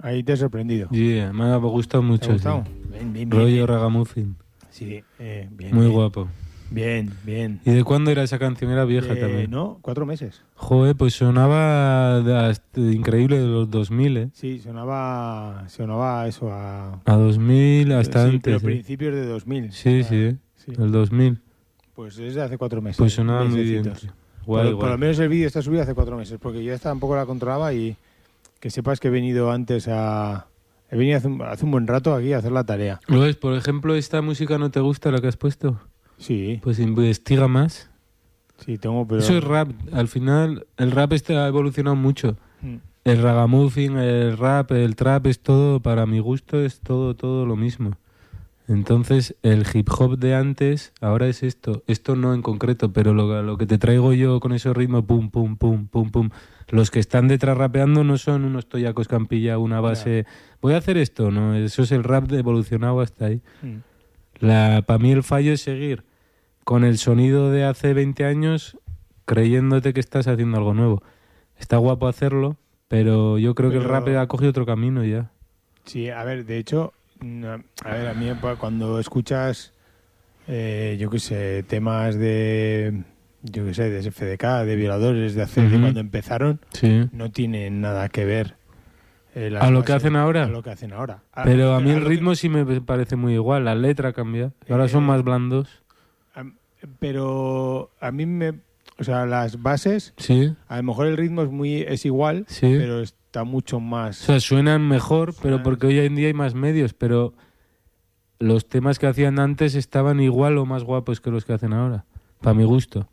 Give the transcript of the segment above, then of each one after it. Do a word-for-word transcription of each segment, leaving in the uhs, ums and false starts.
Ahí te he sorprendido. Sí, me ha gustado mucho. ¿Te ha gustado? Sí. Bien, bien, bien. Rollo bien. ragamuffin. Sí, eh, bien. Muy bien. guapo. Bien, bien. ¿Y de cuándo era esa canción? Era vieja Eh, también. No, cuatro meses. Joder, pues sonaba de hasta- increíble de los dos mil, ¿eh? Sí, sonaba, sonaba eso a... A dos mil hasta sí, antes. pero ¿eh? principios de dos mil. Sí, o sea, sí, sí. el dos mil. Pues es de hace cuatro meses. Pues sonaba muy bien. mesecitos. tío. Por, Guay, por guay. lo menos el vídeo está subido hace cuatro meses, porque yo esta tampoco la controlaba y que sepas que he venido antes a... He venido hace un, hace un buen rato aquí a hacer la tarea. ¿Lo ves? Por ejemplo, ¿esta música no te gusta la que has puesto? Sí, Pues investiga más. sí, tengo... Pero... Eso es rap. Al final, el rap este ha evolucionado mucho. Mm. El ragamuffin, el rap, el trap, es todo, para mi gusto, es todo, todo lo mismo. Entonces, el hip hop de antes, ahora es esto. Esto no en concreto, pero lo, lo que te traigo yo con esos ritmos, pum, pum, pum, pum, pum. Los que están detrás rapeando no son unos toyacos que han pillado una base. Voy a hacer esto, no. Eso es el rap de evolucionado hasta ahí. Mm. La, para mí el fallo es seguir con el sonido de hace veinte años creyéndote que estás haciendo algo nuevo. Está guapo hacerlo, pero yo creo Pero- que el rap ha cogido otro camino ya. Sí, a ver, de hecho, no, a ver, a mí pa- cuando escuchas, eh, yo qué sé, temas de, yo qué sé, de F D K, de violadores, de hacer, de Ujú. cuando empezaron, Sí. no tienen nada que ver. eh, las ¿A lo que bases- hacen ahora? A lo que hacen ahora. A- Pero a mí el lo que- ritmo sí me parece muy igual. La letra cambia. Ahora son Eh, más blandos. a- pero a mí me, o sea, las bases, Sí, a lo mejor el ritmo es muy, es igual, sí. pero está mucho O más. sea, suenan mejor, pero Suenan- porque hoy en día hay más medios. Pero los temas que hacían antes estaban igual o más guapos que los que hacen ahora. Para mi gusto.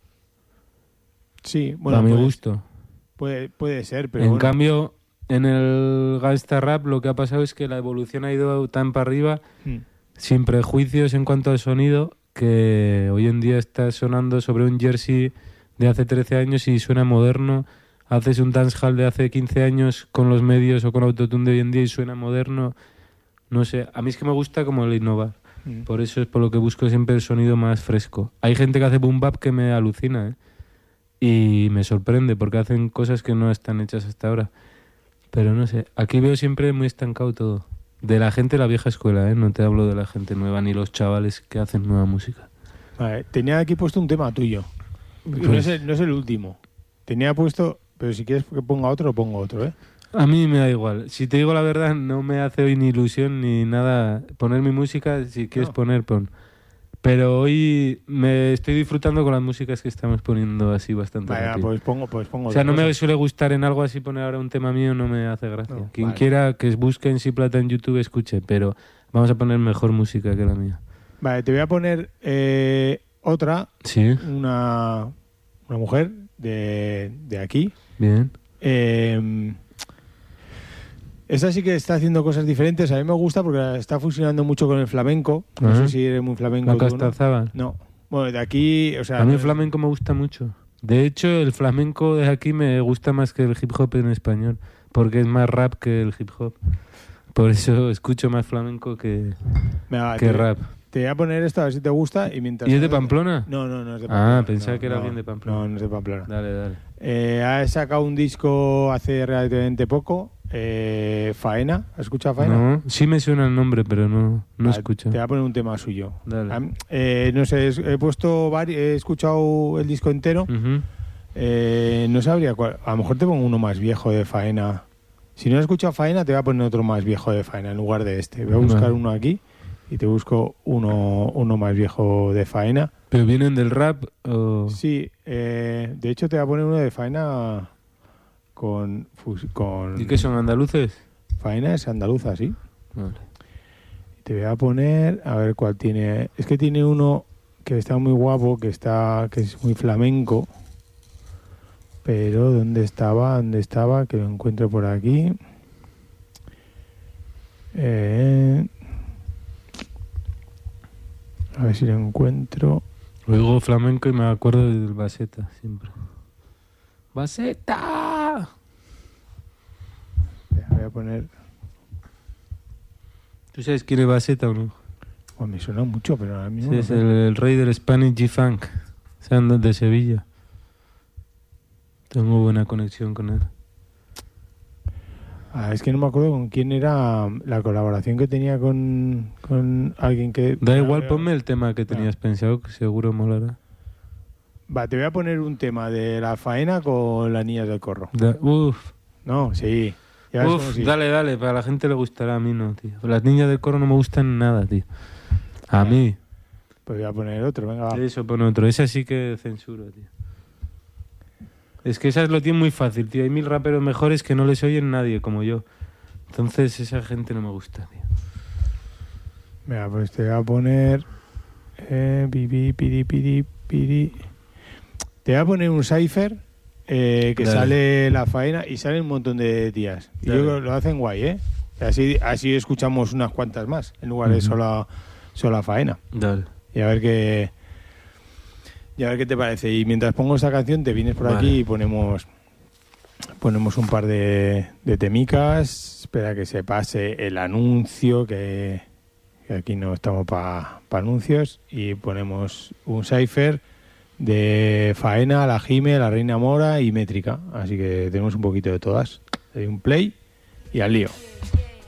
Sí, bueno, Para mi puede, gusto. puede, puede ser, pero En bueno. cambio, en el gangsta rap lo que ha pasado es que la evolución ha ido tan para arriba, Mm. sin prejuicios en cuanto al sonido, que hoy en día está sonando sobre un jersey de hace trece años y suena moderno. Haces un dancehall de hace quince años con los medios o con autotune de hoy en día y suena moderno. No sé, a mí es que me gusta como el innovar. Mm. Por eso es por lo que busco siempre el sonido más fresco. Hay gente que hace boom bap que me alucina, ¿eh? Y me sorprende porque hacen cosas que no están hechas hasta ahora. Pero no sé, aquí veo siempre muy estancado todo. De la gente de la vieja escuela, ¿eh? No te hablo de la gente nueva ni los chavales que hacen nueva música. Vale, tenía aquí puesto un tema tuyo. no, Pues- es el, no es el último. Tenía puesto, pero si quieres que ponga otro, pongo otro, ¿eh? A mí me da igual. Si te digo la verdad, no me hace hoy ni ilusión ni nada poner mi música. Si quieres No. poner, pon. Pero hoy me estoy disfrutando con las músicas que estamos poniendo así bastante Vale, rápido. pues pongo, pues pongo O sea, otra no me cosa. suele gustar en algo así poner ahora un tema mío, no me hace gracia. No, Quien vale. quiera que busque en Si Plata en YouTube, escuche, pero vamos a poner mejor música que la mía. Vale, te voy a poner eh, otra, Sí, una, una mujer de, de aquí. bien. Eh, esta sí que está haciendo cosas diferentes. A mí me gusta porque la está fusionando mucho con el flamenco. No Ajá. sé si eres muy flamenco. La tú, ¿no? Castazábal. No. Bueno, de aquí, o sea... A mí no- el flamenco me gusta mucho. De hecho, el flamenco de aquí me gusta más que el hip hop en español, porque es más rap que el hip hop. Por eso escucho más flamenco que, Venga, que te, rap. te voy a poner esto a ver si te gusta. ¿Y mientras ¿Y es de Pamplona? No, no, no es de Ah, Pamplona. pensaba no, que era no, alguien de Pamplona. No, no es de Pamplona. Dale, dale. Eh, ha sacado un disco hace relativamente poco, eh, Faena. ¿Has escuchado Faena? No, sí me suena el nombre, pero no, no Vale, escucho. Te voy a poner un tema suyo. Dale. A mí, eh, no sé, es- he puesto vari- he escuchado el disco entero. Ujú. Eh, no sabría cuál. A lo mejor te pongo uno más viejo de Faena. Si no has escuchado Faena, te voy a poner otro más viejo de Faena en lugar de este. Voy a buscar Vale. uno aquí y te busco uno, uno más viejo de Faena. ¿Pero vienen del rap o...? Sí, eh, de hecho te voy a poner uno de Faena con... fus- con ¿Y qué son, andaluces? Faena es andaluza, sí. Vale. Te voy a poner, a ver cuál tiene. Es que tiene uno que está muy guapo, que está, que es muy flamenco. Pero ¿dónde estaba? ¿Dónde estaba? Que lo encuentro por aquí. Eh, a ver si lo encuentro. Oigo flamenco y me acuerdo del Baseta, siempre. ¡Baseta! Espera, voy a poner. ¿Tú sabes quién es Baseta o no? Oh, me suena mucho, pero ahora mismo Sí, no es sé. el, el rey del Spanish G-Funk. Sean de Sevilla. Tengo buena conexión con él. Ah, es que no me acuerdo con quién era la colaboración que tenía con, con alguien que... Da Ah, igual, veo. ponme el tema que tenías Ah. pensado, que seguro molará. Va, te voy a poner un tema de La Faena con las niñas del corro. Da- uf, No, sí. Ya ves cómo uf, sí. dale, dale, para la gente le gustará, a mí no, tío. Las niñas del coro no me gustan nada, tío. A Vale. mí. Pues voy a poner otro, venga, va. Eso, pon otro. Esa sí que censuro, tío. Es que esas lo tienen muy fácil, tío. Hay mil raperos mejores que no les oyen nadie, como yo. Entonces esa gente no me gusta, tío. Venga, pues te voy a poner... Eh, piri, piri, piri, piri. Te voy a poner un cipher eh, que Dale. sale La Faena y sale un montón de tías. Y yo Dale. creo que lo hacen guay, ¿eh? Así, así escuchamos unas cuantas más, en lugar de Ujú. solo, solo La Faena. Dale. Y a ver qué... Y a ver qué te parece. Y mientras pongo esta canción, te vienes por Vale. aquí y ponemos ponemos un par de, de temicas. Espera que se pase el anuncio, que, que aquí no estamos para pa anuncios. Y ponemos un cipher de Faena, La Jime, La Reina Mora y Métrica. Así que tenemos un poquito de todas. Hay un play y al lío.